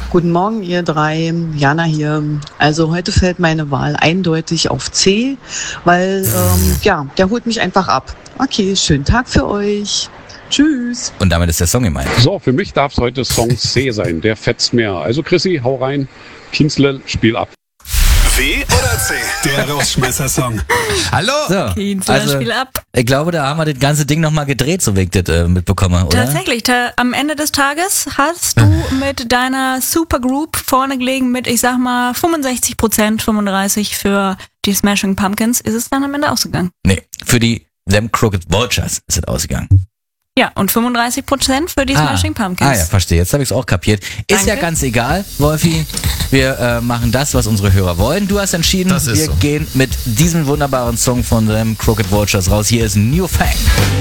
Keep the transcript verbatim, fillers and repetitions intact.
Guten Morgen, ihr drei. Jana hier. Also heute fällt meine Wahl eindeutig auf C, weil, ähm, ja, der holt mich einfach ab. Okay, schönen Tag für euch. Tschüss. Und damit ist der Song gemeint. So, für mich darf es heute Song C sein. Der fetzt mehr. Also Chrissy, hau rein. Kienzle, spiel ab. W oder C? Der Rausschmeißer-Song. Hallo? So, Kienzle, also, spiel ab. ich glaube, da haben wir das ganze Ding nochmal gedreht, so wie ich das äh, mitbekomme, oder? Tatsächlich, ta- am Ende des Tages hast du mit deiner Supergroup vorne gelegen mit, ich sag mal, fünfundsechzig Prozent, fünfunddreißig für die Smashing Pumpkins. Ist es dann am Ende ausgegangen? Nee, für die Them Crooked Vultures ist es ausgegangen. Ja, und fünfunddreißig Prozent für die Ah. Smashing Pumpkins. Ah ja, verstehe. Jetzt habe ich es auch kapiert. Ist Danke. ja ganz egal, Wolfi. Wir äh, machen das, was unsere Hörer wollen. Du hast entschieden, Das ist wir so. gehen mit diesem wunderbaren Song von Them Crooked Vultures raus. Hier ist New Fang.